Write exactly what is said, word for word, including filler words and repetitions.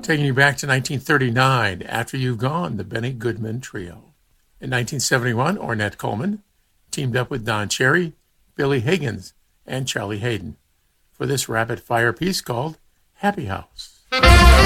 Taking you back to nineteen thirty-nine, After You've Gone, the Benny Goodman Trio. In nineteen seventy-one, Ornette Coleman teamed up with Don Cherry, Billy Higgins, and Charlie Hayden for this rapid-fire piece called Happy House.